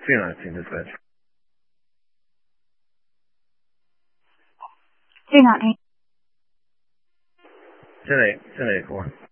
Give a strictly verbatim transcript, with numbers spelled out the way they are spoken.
three nineteen dispatch. three nineteen. ten eight, ten eight four.